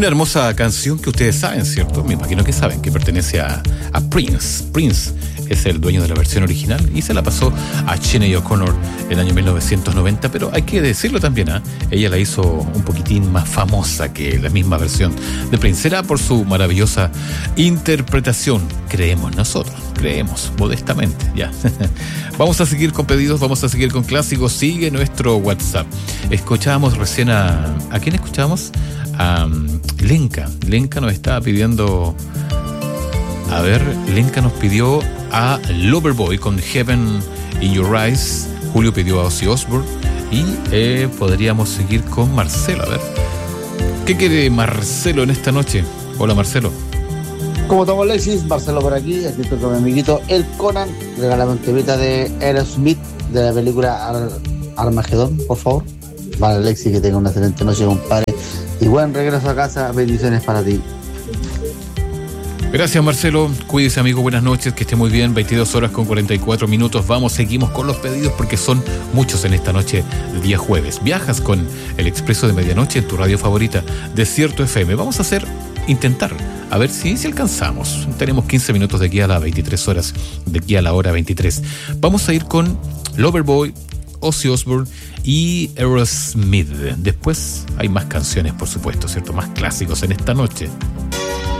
Una hermosa canción que ustedes saben, ¿cierto? Me imagino que saben, que pertenece a Prince. Prince es el dueño de la versión original y se la pasó a Sinéad O'Connor en el año 1990, pero hay que decirlo también, ella la hizo un poquitín más famosa que la misma versión de Prince. Será por su maravillosa interpretación, creemos nosotros, creemos modestamente, ya. Vamos a seguir con pedidos, vamos a seguir con clásicos, sigue nuestro WhatsApp. Escuchábamos recién ¿a quién escuchábamos? A Lenka. Lenka nos estaba pidiendo, Lenka nos pidió a Loverboy con Heaven in Your Eyes. Julio pidió a Ozzy Osbourne y podríamos seguir con Marcelo. ¿Qué quiere Marcelo en esta noche? Hola, Marcelo. ¿Cómo estamos, Alexis? Marcelo por aquí estoy con mi amiguito el Conan. Regálame un temita de Aerosmith de la película Armagedón, por favor. Vale, Alexis, que tenga una excelente noche, compadre, y buen regreso a casa. Bendiciones para ti. Gracias, Marcelo. Cuídese, amigo. Buenas noches, que esté muy bien. 22 horas con 44 minutos. Seguimos con los pedidos porque son muchos en esta noche de día jueves. Viajas con el Expreso de Medianoche en tu radio favorita, Desierto FM. Vamos a intentar, a ver si alcanzamos. Tenemos 15 minutos de aquí a las 23 horas, de aquí a la hora 23. Vamos a ir con Loverboy, Ozzy Osbourne y Aerosmith. Después hay más canciones, por supuesto, ¿cierto? Más clásicos en esta noche.